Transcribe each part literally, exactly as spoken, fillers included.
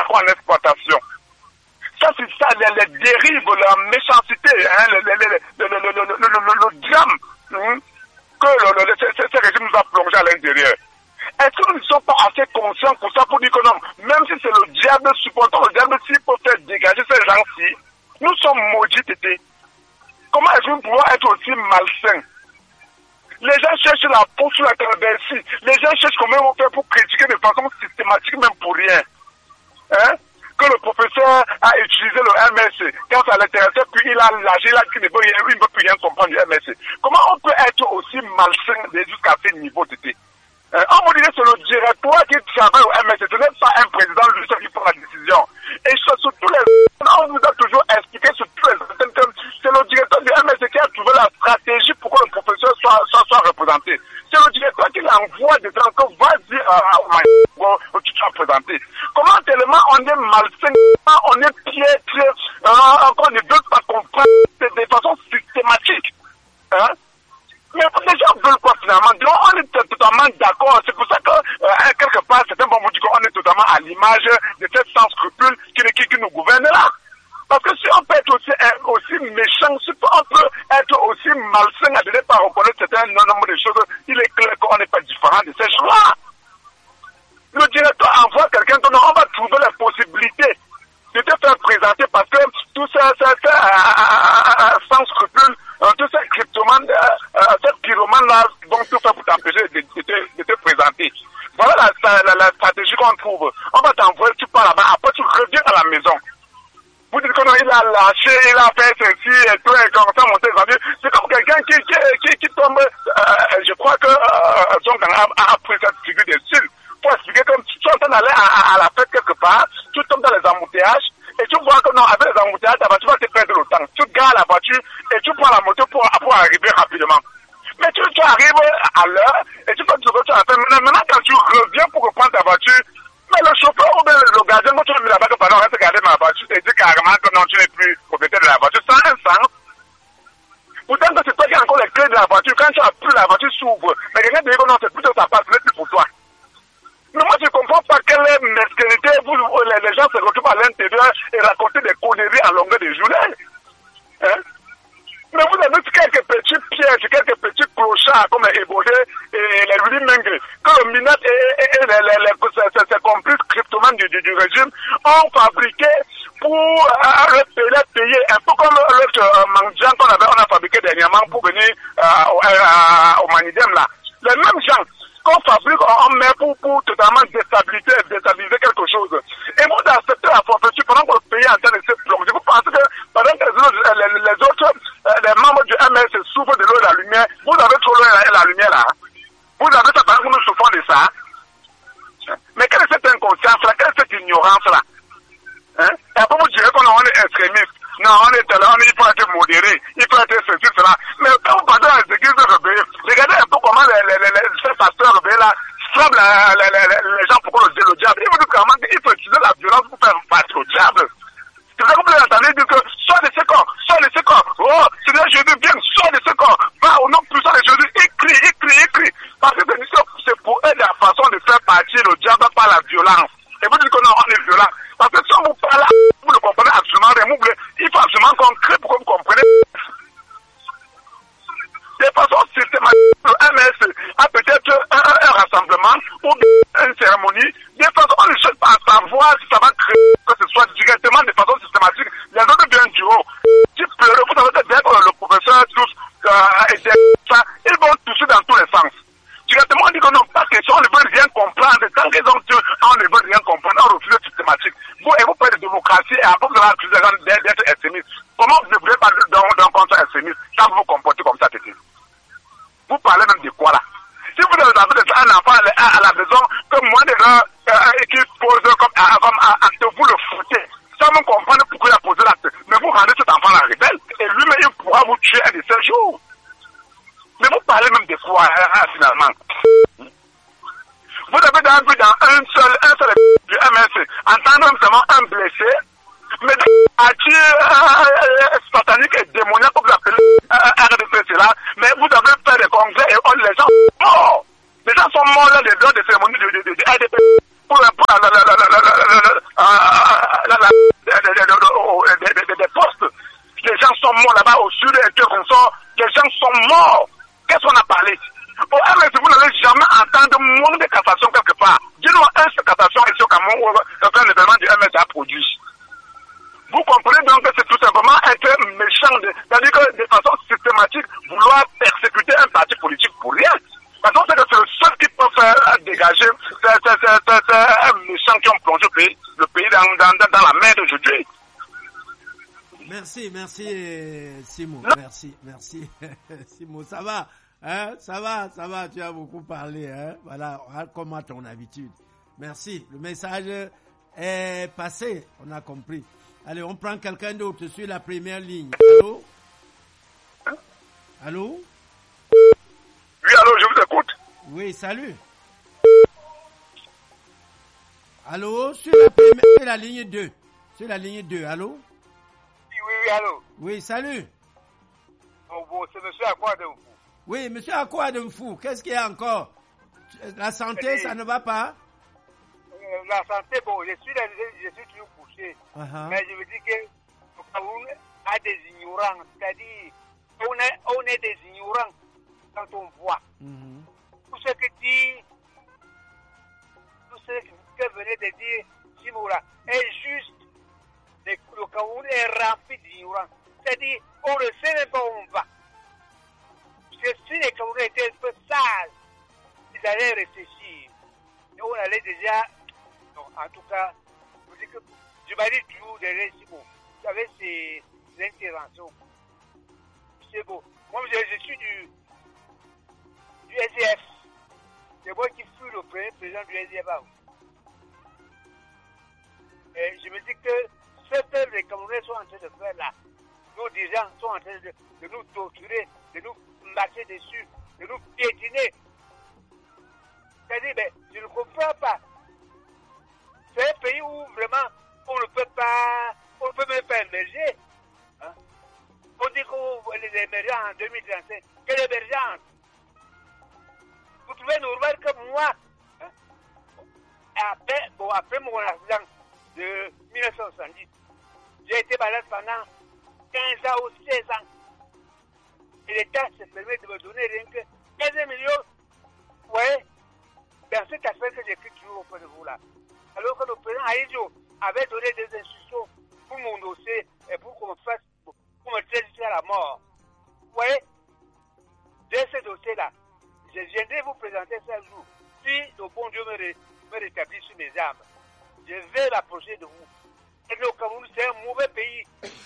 en exploitation. Ça, c'est ça, les, les dérives, la méchanceté, hein, le, le, le, le, le, le, le, le, le drame hein, que le, le, ce, ce régime nous a plongé à l'intérieur. Est-ce que nous ne sommes pas assez conscients pour ça, pour dire que non, même si c'est le diable supportant le diable, s'il peut faire dégager ces gens-ci, nous sommes maudits, tétés. Comment est-ce que nous pouvons être aussi malsains? Les gens cherchent la peau sur la traversée. Les gens cherchent comment ils vont faire pour critiquer de façon systématique, même pour rien. Hein? Que le professeur a utilisé le M S C quand ça l'intéressait, puis il a lâché, il a dit qu'il ne peut rien, il ne peut plus rien comprendre du M S C. Comment on peut être aussi malsain jusqu'à ce niveau, tété? Euh, on vous disait c'est le directoire qui travaille au M S C, ce n'est pas un président lui seul qui prend la décision. Et sur, sur tous les on vous a toujours expliqué sur tous les que c'est le directeur du M S C qui a trouvé la stratégie pour que le professeur soit, soit, soit représenté. C'est le directeur qui l'envoie des gens que vas-y euh, tu sois présenté. Comment tellement on est malsain, on est piètre, euh, on ne veut pas comprendre de façon systématique. Hein? Mais les gens veulent quoi finalement? Donc on est totalement d'accord. C'est pour ça que euh, quelque part certains vont vous dire qu'on est totalement à l'image de cette sans scrupule qui, qui, qui nous gouverne là. Parce que si on peut être aussi, euh, aussi méchant, si on peut être aussi malsain à ne pas reconnaître certains nombre de choses, il est clair qu'on n'est pas différent de ces gens-là. Le directeur envoie quelqu'un que on va trouver la possibilité de te faire présenter parce que tout ça, ça, ça euh, euh, sans scrupule, euh, tous ces cryptomanes, euh, euh, ces pyromanes-là vont tout faire pour t'empêcher de, de, de, de te présenter. Voilà la, la, la stratégie qu'on trouve. On va t'envoyer, tu pars là-bas, après tu reviens à la maison. Vous dites qu'il a lâché, il a fait ceci et tout, et comme ça, monter les amis. C'est comme quelqu'un qui, qui, qui, qui tombe, euh, je crois que euh, son a, a pris cette figure de style. Pour expliquer que tu es en train d'aller à, à, à la fête quelque part, tu tombes dans les embouteillages, et tu vois que non, avec les embouteillages, ta voiture va te perdre le temps. Tu gares la voiture, et tu prends la moto pour, pour arriver rapidement. Mais tu, tu arrives à l'heure, et tu fais tout ce que tu as fait. Maintenant, quand tu reviens pour reprendre ta voiture, mais le chauffeur ou bien le gardien, quand tu as mis là-bas, que pardon, reste garder dans la voiture, et dit carrément que non, tu n'es plus propriétaire de la voiture, ça a un sens. Pourtant, que c'est toi qui as encore les clés de la voiture, quand tu as plus la voiture s'ouvre, mais quelqu'un te dit que non, c'est plutôt ta part, ce n'est plus pour toi. Mais moi, je ne comprends pas quelle est mesquinité, vous, les, les gens se retrouvent à l'intérieur et racontent des conneries à longueur de journée. Hein? Mais vous avez quelques petits pièges, quelques petits clochards comme les Ébodé et les Willy Mengue, que le Minat et, et, et les, les, les, ces complices cryptomanes du, du, du régime ont fabriqué pour euh, payer, payer, un peu comme l'autre euh, Mangjan qu'on avait, on a fabriqué dernièrement pour venir euh, au, euh, au Manidem là. Les mêmes gens qu'on fabrique, on met pour, pour totalement déstabiliser, déstabiliser quelque chose. Et vous acceptez la forfaiture pendant que le pays est en train de se plonger. Vous pensez que pendant que les autres, les, les autres les membres du M S souffrent de l'eau et de la lumière, vous avez trop l'eau et la lumière là. Vous avez ça pendant que nous souffrons de ça. Mais quelle est cette inconscience là? Quelle est cette ignorance là? Hein? Et après vous direz qu'on est extrémiste. Non, on est là, on, il faut être modéré, il faut être ceci, cela. Mais quand vous parlez dans les églises rebelles, regardez un peu comment les, les, les, les, ces pasteurs rebelles là frappent les, les, les, les gens pour qu'on le dise le diable. Ils vous disent carrément qu'il faut utiliser la violence pour faire passer au diable. C'est ça que vous entendez dire que sors de ce corps, sors de ce corps. Oh, Seigneur Jésus, viens, sors de ce corps. Va au nom puissant de Jésus, écris, écris, écris. Parce que c'est pour eux la façon de faire partir le diable par la violence. Et vous dites que non, on est violent. Parce que si on vous parle, vous ne comprenez absolument rien. Vous voulez, il faut absolument concret pour que vous compreniez. De façon systématique, le M S a peut-être un, un, un rassemblement ou une cérémonie. De façon, on ne cherche pas à savoir si ça va créer, que ce soit directement de façon systématique. Les autres viennent du haut. Si pleurez, vous savez que dès que le professeur tous euh, et ça, ils vont toucher dans tous les sens. Directement, on dit que non, pas question, on ne veut rien comprendre. Tant qu'ils ont Dieu, on ne veut rien comprendre, on refuse systématique. Vous, et vous parlez de démocratie, et après vous allez accuser d'être extrémiste. Comment vous ne voulez pas d'un contrat extrémiste quand vous vous comportez comme ça, Tété? Vous parlez même de quoi là? Si vous avez un enfant à la maison, comme moi, des gens euh, qui posent comme, comme acte, vous le foutez. Sans même comprendre pourquoi il a posé l'acte. Mais vous rendez cet enfant la rebelle, et lui-même, il pourra vous tuer un de ces jours. Mais vous parlez même de quoi, hein, finalement? Vous avez dans, dans un seul, un seul du M S, entendre seulement un blessé, mais à Dieu satanique et démoniaque, comme vous appelez R D P C là, mais vous avez fait des congrès et on, les gens sont morts. Les gens sont morts là, les gens des cérémonies du R D P pour, pour la, la, la, la, la, la, la, la, qu'un événement du M S A produit. Vous comprenez donc que c'est tout simplement être méchant, c'est-à-dire que de façon systématique, vouloir persécuter un parti politique pour rien. Parce que c'est le seul qui peut faire dégager c'est un méchant qui ont plongé le pays, le pays dans, dans, dans la mer d'aujourd'hui. Merci, merci Simon, merci, merci Simon, ça va, hein, ça va, ça va, tu as beaucoup parlé, hein, voilà, comme à ton habitude. Merci, le message est passé, on a compris. Allez, on prend quelqu'un d'autre sur la première ligne. Allô? Allô? Oui, allô, je vous écoute. Oui, salut. Allô, sur la, première, sur la ligne deux. Sur la ligne deux, allô? Oui, oui, allô. Oui, salut. Bon, bon, c'est monsieur Akouademfou. Oui, monsieur Akouademfou, qu'est-ce qu'il y a encore? La santé, ça ne va pas? La santé, bon, je suis, je suis toujours couché. Uh-huh. Mais je veux dire que le Cameroun a des ignorants. C'est-à-dire, on est, on est des ignorants quand on voit. Mm-hmm. Tout ce que dit, tout ce que venait de dire Simoura est juste. Le Cameroun est rempli d'ignorants. C'est-à-dire, on ne sait même pas où on va. Parce que si les Camerounais étaient un peu sages, ils allaient réfléchir. Et on allait déjà. En tout cas, je m'arrive toujours derrière Simon. Vous savez, c'est l'intervention. C'est beau. Moi, je, je suis du, du S D F. C'est moi qui fus le premier président du S D F. Et je me dis que ce que les Camerounais sont en train de faire là, nos dirigeants sont en train de, de nous torturer, de nous marcher dessus, de nous piétiner. C'est-à-dire, ben, je ne comprends pas. C'est un pays où vraiment on ne peut pas, on ne peut même pas émerger. Hein? On dit qu'on les émergents en deux mille trente-cinq. Quelle émergence? Vous trouvez normal que moi, hein? après, bon, après mon accident de mille neuf cent soixante-dix, j'ai été malade pendant quinze ans ou seize ans. Et l'État se permet de me donner rien que quinze millions. Ouais, dans cette affaire que j'écris toujours auprès de vous là. Alors que le président Aïdjo avait donné des instructions pour mon dossier et pour qu'on me fasse, pour me traiter à la mort. Vous voyez, de ce dossier-là, je viendrai vous présenter ça un jour. Si le bon Dieu me, ré, me rétablit sur mes armes, je vais l'approcher de vous. Et le Cameroun, c'est un mauvais pays.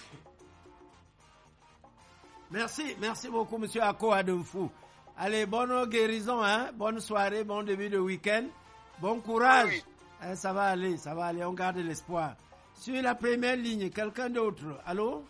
Merci, merci beaucoup, monsieur Akouademfou. Allez, bonne guérison, hein? Bonne soirée, bon début de week-end. Bon courage. Oui. Eh, ça va aller, ça va aller, on garde l'espoir. Sur la première ligne, quelqu'un d'autre. Allô?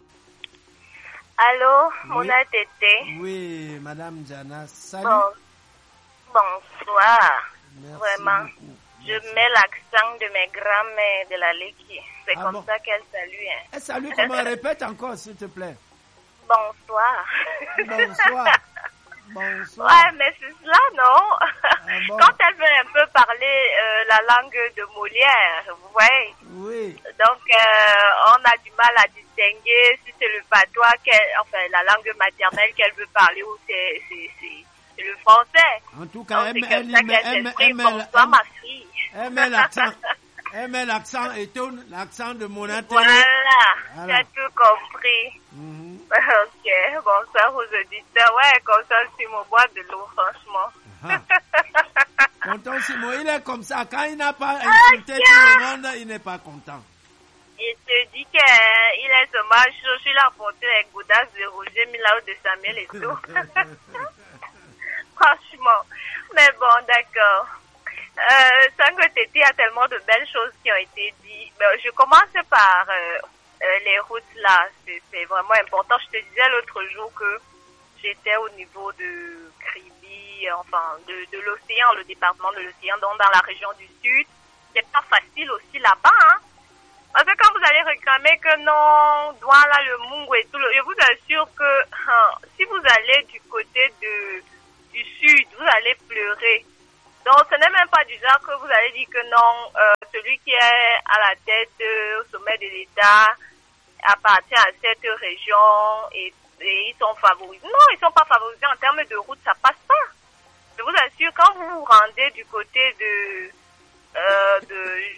Allô, oui. Mona Tété. Oui, madame Jana. Salut. Bon, bonsoir. Merci Vraiment. Beaucoup. Je mets l'accent de mes grands-mères de la Leki. C'est ah comme bon? ça qu'elle salue. Hein. Elle salue comment? Répète encore, s'il te plaît. Bonsoir. Bonsoir. Bonsoir. Ouais, mais c'est cela, non? Ah bon? Quand elle veut un peu parler euh, la langue de Molière, vous voyez? Oui. Donc, euh, on a du mal à distinguer si c'est le patois, enfin, la langue maternelle qu'elle veut parler ou c'est, c'est, c'est, c'est le français. En tout cas, donc, elle, elle, elle, elle, elle, bonsoir, ma fille. Elle met l'accent. Elle met l'accent et tourne l'accent de mon intérêt. Voilà, voilà. tu as tout compris. Mm-hmm. Ok, bonsoir aux auditeurs. Ouais, content Simon, boire de l'eau, franchement. Ah. Content Simon, il est comme ça. Quand il n'a pas insulté okay. tout le monde, il n'est pas content. Il te dit qu'il est seulement chaud. Je suis là pour avec Goudas de Roger, Milao de Samuel et tout. Franchement. Mais bon, d'accord. Euh, Sango Tété, il y a tellement de belles choses qui ont été dites. Je commence par euh, euh, les routes là, c'est, c'est vraiment important. Je te disais l'autre jour que j'étais au niveau de Kribi, enfin de, de l'océan, le département de l'océan, donc dans la région du sud. C'est pas facile aussi là-bas, hein. Parce que quand vous allez réclamer que non, Douala, le Mungu et tout, je vous assure que hein, si vous allez du côté de, du sud, vous allez pleurer. Donc, ce n'est même pas du genre que vous allez dire que non, euh, celui qui est à la tête euh, au sommet de l'État appartient à cette région et, et ils sont favorisés. Non, ils sont pas favorisés en termes de route, ça passe pas. Je vous assure, quand vous vous rendez du côté de, euh, de, je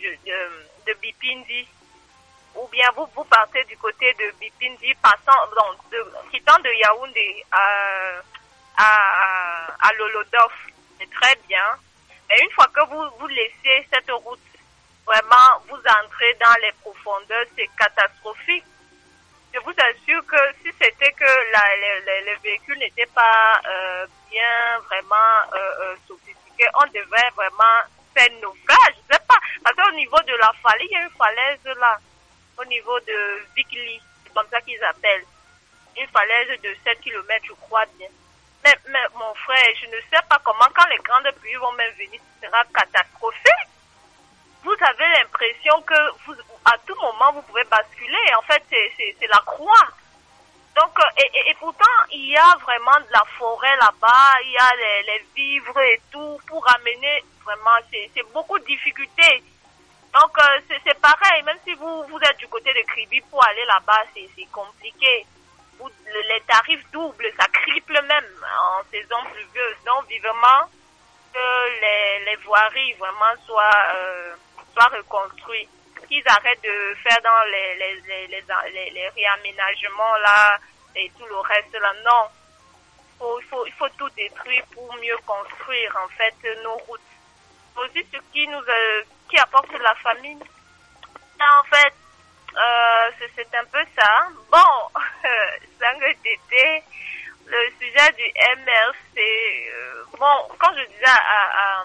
de, de, de Bipindi, ou bien vous, vous partez du côté de Bipindi, passant, donc, de, quittant de Yaoundé à, à, à Lolodof, c'est très bien. Mais une fois que vous, vous laissez cette route, vraiment, vous entrez dans les profondeurs, c'est catastrophique. Je vous assure que si c'était que la, les, les, les véhicules n'étaient pas euh, bien vraiment euh, euh, sophistiqués, on devrait vraiment faire naufrage. Je sais pas, parce qu'au niveau de la falaise, il y a une falaise là, au niveau de Vikli, c'est comme ça qu'ils appellent, une falaise de sept kilomètres, je crois bien. Mais, mais mon frère, je ne sais pas comment, quand les grandes pluies vont même venir, ce sera catastrophique. Vous avez l'impression que vous, à tout moment, vous pouvez basculer. En fait, c'est, c'est, c'est la croix. Donc, et, et, et pourtant, il y a vraiment de la forêt là-bas, il y a les, les vivres et tout, pour amener, vraiment, c'est, c'est beaucoup de difficultés. Donc, euh, c'est, c'est pareil, même si vous, vous êtes du côté de Kribi, pour aller là-bas, c'est, c'est compliqué. Vous, les tarifs doublent, ça triple même en saison pluvieuse. Donc, vivement, que les, les voiries vraiment soient... Euh, reconstruit, qu'ils arrêtent de faire dans les, les, les, les, les, les réaménagements là et tout le reste là. Non, il faut, il faut, il faut tout détruire pour mieux construire en fait nos routes. Aussi ce qui nous euh, qui apporte la famine. En fait, euh, c'est, c'est un peu ça. Bon, Sangotété, le sujet du M R C, euh, bon, quand je disais à, à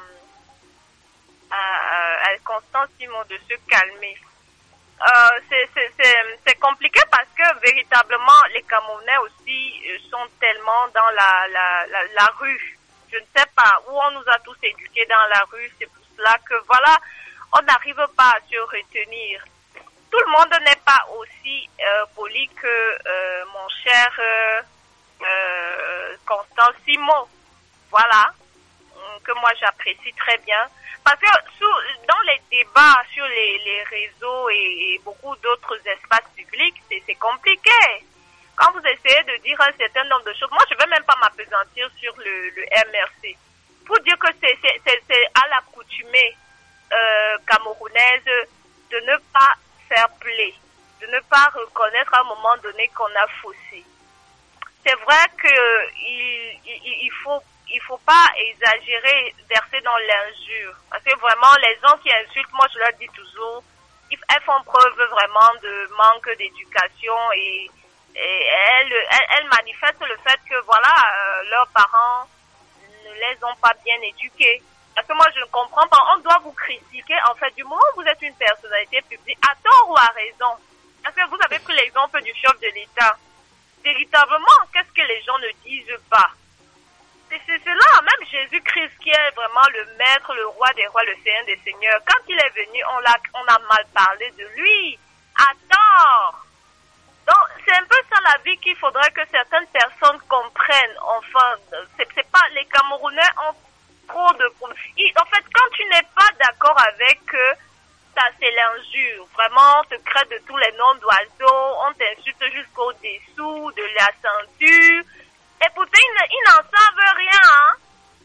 à, à Constance Simon de se calmer. Euh, c'est, c'est, c'est, c'est compliqué parce que véritablement les Camerounais aussi sont tellement dans la, la, la, la rue. Je ne sais pas où on nous a tous éduqués dans la rue. C'est pour cela que voilà, on n'arrive pas à se retenir. Tout le monde n'est pas aussi euh, poli que euh, mon cher euh, euh, Constance Simon. Voilà, que moi j'apprécie très bien. Parce que sous, dans les débats sur les, les réseaux et, et beaucoup d'autres espaces publics, c'est, c'est compliqué. Quand vous essayez de dire un certain nombre de choses, moi je ne vais même pas m'appesantir sur le, le M R C. Pour dire que c'est, c'est, c'est, c'est à l'accoutumée euh, camerounaise de ne pas faire play, de ne pas reconnaître à un moment donné qu'on a faussé. C'est vrai qu'il il, il faut il faut pas exagérer, verser dans l'injure. Parce que vraiment, les gens qui insultent, moi je leur dis toujours, elles font preuve vraiment de manque d'éducation et, et elles, elles, elles manifestent le fait que voilà, euh, leurs parents ne les ont pas bien éduquées. Parce que moi je ne comprends pas, on doit vous critiquer en fait du moment où vous êtes une personnalité publique, à tort ou à raison. Parce que vous avez pris l'exemple du chef de l'État. Véritablement, qu'est-ce que les gens ne disent pas? C'est cela, même Jésus-Christ qui est vraiment le maître, le roi des rois, le seigneur des seigneurs. Quand il est venu, on a, on a mal parlé de lui. À tort. Donc, c'est un peu ça la vie qu'il faudrait que certaines personnes comprennent. Enfin, c'est, c'est pas, les Camerounais ont trop de... En fait, quand tu n'es pas d'accord avec eux, ça c'est l'injure. Vraiment, on te crée de tous les noms d'oiseaux, on t'insulte jusqu'au dessous de la ceinture. Et pourtant, ils, ils n'en savent rien. Hein?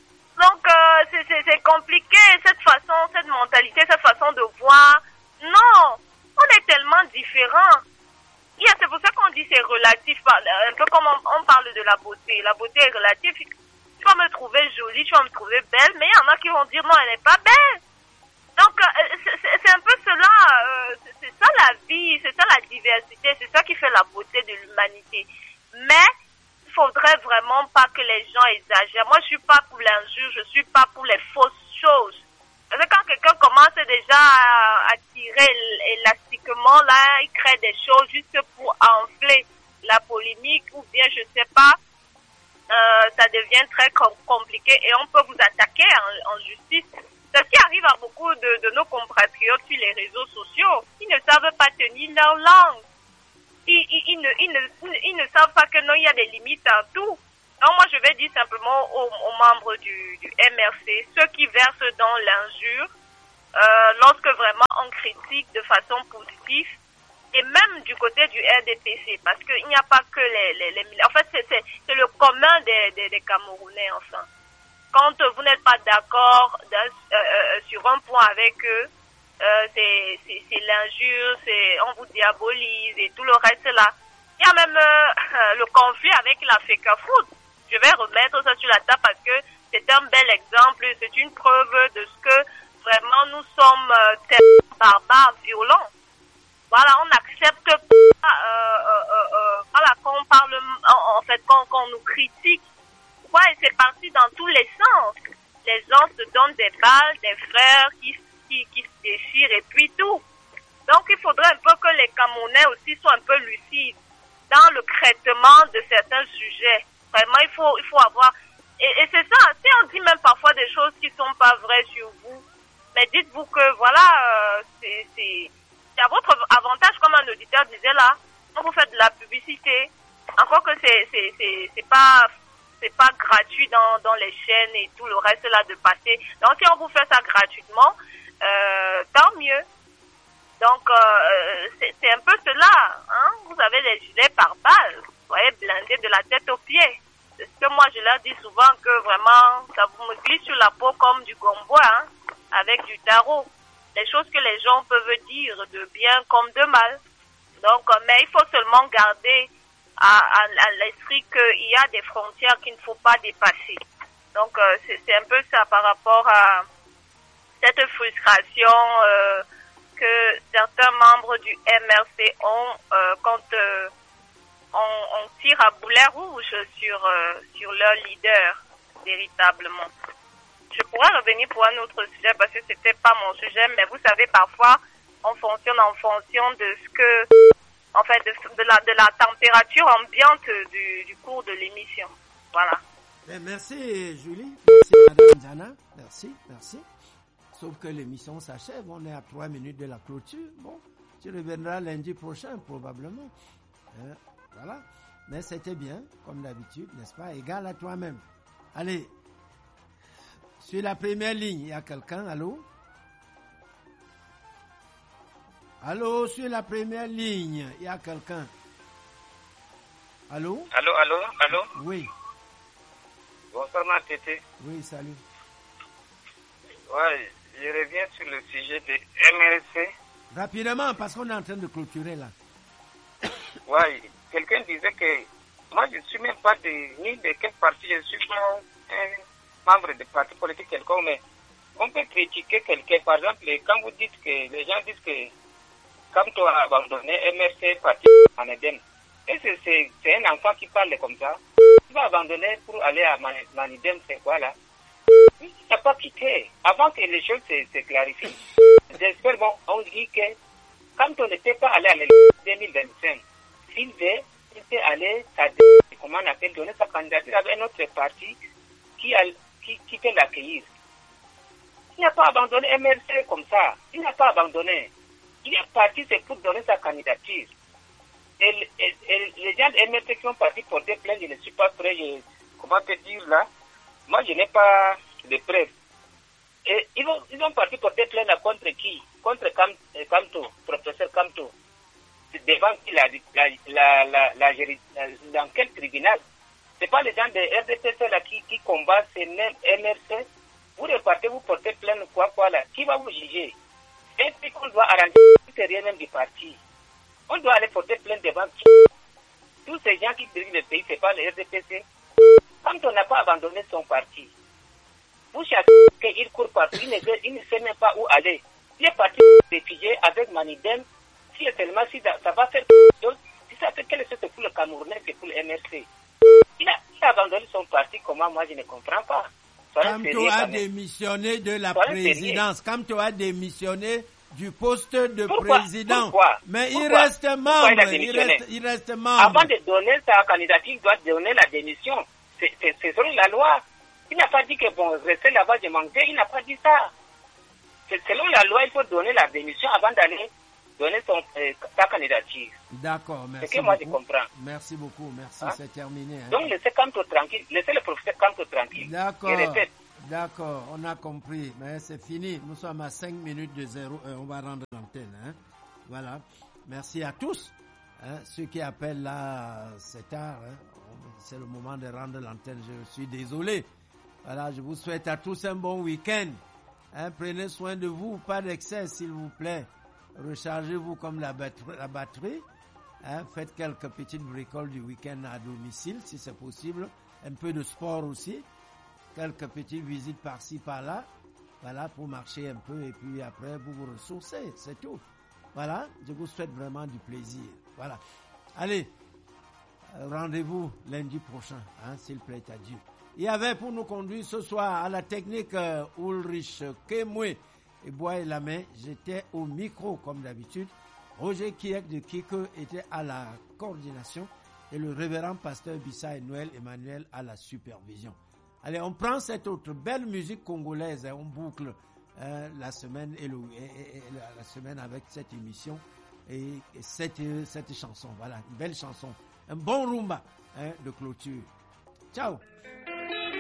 Donc, euh, c'est, c'est, c'est compliqué, cette façon, cette mentalité, cette façon de voir. Non, on est tellement différents. Il y a, c'est pour ça qu'on dit c'est relatif. Un peu comme on, on parle de la beauté. La beauté est relative. Tu vas me trouver jolie, tu vas me trouver belle, mais il y en a qui vont dire non, elle n'est pas belle. Donc, euh, c'est, c'est, c'est un peu cela. Euh, c'est, c'est ça la vie, c'est ça la diversité, c'est ça qui fait la beauté de l'humanité. Mais, faudrait vraiment pas que les gens exagèrent. Moi, je suis pas pour l'injure, je suis pas pour les fausses choses. Parce que quand quelqu'un commence déjà à, à tirer élastiquement, là, il crée des choses juste pour enfler la polémique ou bien, je sais pas, euh, ça devient très com- compliqué et on peut vous attaquer en, en justice. C'est ce qui arrive à beaucoup de, de nos compatriotes sur les réseaux sociaux. Ils ne savent pas tenir leur langue. Ils, ils, ils, ne, ils, ne, ils ne savent pas que non, il y a des limites à tout. Donc moi, je vais dire simplement aux, aux membres du, du M R C, ceux qui versent dans l'injure, euh, lorsque vraiment on critique de façon positive, et même du côté du R D P C, parce qu'il n'y a pas que les... les, les en fait, c'est, c'est, c'est le commun des, des, des Camerounais, enfin. Quand vous n'êtes pas d'accord euh, euh, sur un point avec eux, euh, c'est, c'est, c'est l'injure, c'est, on vous diabolise et tout le reste là. Il y a même euh, le conflit avec la FECAFOOT. Je vais remettre ça sur la table parce que c'est un bel exemple, c'est une preuve de ce que vraiment nous sommes euh, tellement barbares, violents. Voilà, on n'accepte pas, euh, euh, euh, voilà, quand on parle, en, en fait, quand, quand on nous critique. Ouais, c'est parti dans tous les sens. Les gens se donnent des balles, des frères qui, qui, qui se déchirent et puis tout. Donc il faudrait un peu que les Camerounais aussi soient un peu lucides dans le traitement de certains sujets. Vraiment, il faut, il faut avoir, et, et c'est ça, si on dit même parfois des choses qui sont pas vraies sur vous, mais dites-vous que voilà, euh, c'est, c'est, c'est à votre avantage, comme un auditeur disait là, quand vous faites de la publicité, encore que c'est, c'est, c'est, c'est pas, c'est pas gratuit dans, dans les chaînes et tout le reste là de passer. Donc si on vous fait ça gratuitement, euh, tant mieux. Donc euh, c'est, c'est un peu cela, hein. Vous avez les gilets par balles, vous voyez, blindés de la tête aux pieds. C'est ce que moi je leur dis souvent, que vraiment ça vous me glisse sur la peau comme du gombois, hein, avec du tarot. Les choses que les gens peuvent dire de bien comme de mal. Donc euh, mais il faut seulement garder à, à, à l'esprit qu'il y a des frontières qu'il ne faut pas dépasser. Donc euh, c'est, c'est un peu ça par rapport à cette frustration euh, que certains membres du M R C ont euh, quand euh, on, on tire à boulet rouge sur euh, sur leur leader véritablement. Je pourrais revenir pour un autre sujet parce que c'était pas mon sujet, mais vous savez, parfois on fonctionne en fonction de ce que, en fait, de, de la de la température ambiante du, du cours de l'émission. Voilà. Eh, merci Julie, merci Madame Zana, merci, merci. Sauf que l'émission s'achève, on est à trois minutes de la clôture. Bon, tu reviendras lundi prochain probablement. Euh, voilà. Mais c'était bien, comme d'habitude, n'est-ce pas? Égal à toi-même. Allez, sur la première ligne, il y a quelqu'un, allô? Allô, sur la première ligne, il y a quelqu'un. Allô? Allô, allô, allô? Oui. Bonsoir, ma tété. Oui, salut. Ouais, je reviens sur le sujet de M R C. Rapidement, parce qu'on est en train de clôturer là. Ouais, quelqu'un disait que moi je ne suis même pas de, ni de quel parti, je ne suis pas un membre de parti politique quelconque, mais on peut critiquer quelqu'un. Par exemple, quand vous dites que les gens disent que quand tu as abandonné M R C, parti Manidem, et c'est, c'est, c'est un enfant qui parle comme ça, tu vas abandonner pour aller à Manidem, c'est quoi là? Il n'a pas quitté. Avant que les choses se, se clarifient. J'espère, bon, on dit que quand on n'était pas allé à l'élection deux mille vingt-cinq, s'il veut, il était allé, ça, comment on appelle, donner sa candidature avec un autre parti qui, a, qui, qui peut l'accueillir. Il n'a pas abandonné M R C comme ça. Il n'a pas abandonné. Il est parti, c'est pour donner sa candidature. Et, et, et les gens de M R C qui ont parti porter plainte, je ne suis pas prêt, je, comment te dire là? Moi, je n'ai pas de preuves. Et ils ont, ils ont parti porter plainte contre qui? Contre Cam, Camto, professeur Camto. Devant qui la, la, la, la, la, la, dans quel tribunal? C'est pas les gens de R D P C là qui, qui combattent ces mêmes M R C. Vous repartez, vous portez plainte quoi, quoi là? Qui va vous juger? Et puis qu'on doit arranger, c'est rien même du parti. On doit aller porter plainte devant qui? Tous ces gens qui dirigent le pays, c'est pas le R D P C. Quand on n'a pas abandonné son parti, vous cherchez qu'il court partout, il ne, il ne sait même pas où aller. Il est parti réfugié avec Manidem, si seulement si ça, ça va faire quelque chose, si ça fait quelque chose pour le Camerounais, c'est pour le M R C. Il a, il a abandonné son parti, comment moi je ne comprends pas. Camto a démissionné de la Soyez présidence, Camto a démissionné du poste de pourquoi? président. Pourquoi? Mais pourquoi? il reste membre, il, il, reste, il reste membre. Avant de donner sa candidature, il doit donner la démission. C'est, c'est, c'est selon la loi. Il n'a pas dit que bon, rester là-bas, j'ai manqué. Il n'a pas dit ça. C'est selon la loi, il faut donner la démission avant d'aller donner son, euh, sa candidature. D'accord, merci. C'est que moi je comprends. Merci beaucoup, merci, hein? C'est terminé. Hein? Donc laissez Camto tranquille, laissez le professeur Camto tranquille. D'accord. Je répète. D'accord, on a compris, mais c'est fini. Nous sommes à cinq minutes de zéro, euh, on va rendre l'antenne. Hein? Voilà, merci à tous. Hein? Ceux qui appellent là, c'est tard. Hein? C'est le moment de rendre l'antenne, je suis désolé. Voilà, je vous souhaite à tous un bon week-end. Hein, prenez soin de vous, pas d'excès s'il vous plaît. Rechargez-vous comme la batterie. La batterie. Hein, faites quelques petites bricoles du week-end à domicile si c'est possible. Un peu de sport aussi. Quelques petites visites par-ci par-là. Voilà, pour marcher un peu et puis après vous vous ressourcez, c'est tout. Voilà, je vous souhaite vraiment du plaisir. Voilà. Allez, rendez-vous lundi prochain, hein, s'il plaît à Dieu. Il y avait pour nous conduire ce soir à la technique euh, Ulrich Kemwe et Bois et la main. J'étais au micro comme d'habitude. Roger Kiek de Kiko était à la coordination et le révérend pasteur Bissa et Noël Emmanuel à la supervision. Allez, on prend cette autre belle musique congolaise, hein, on boucle euh, la semaine et, le, et, et, et la semaine avec cette émission et, et cette, cette chanson. Voilà, une belle chanson, un bon rumba hein, de clôture. Ciao.